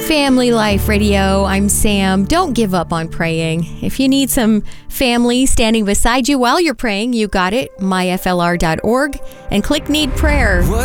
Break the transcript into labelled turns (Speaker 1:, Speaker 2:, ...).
Speaker 1: Family Life Radio, I'm Sam. Don't give up on praying. If you need some family standing beside you while you're praying, you got it, myflr.org, and click Need Prayer.